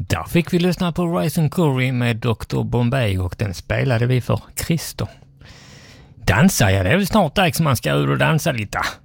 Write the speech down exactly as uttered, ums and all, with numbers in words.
Där fick vi lyssna på Rice and Curry med doktor Bombay och den spelade vi för Christer. Dansa, ja det är väl snart dags man ska ut och dansa lite.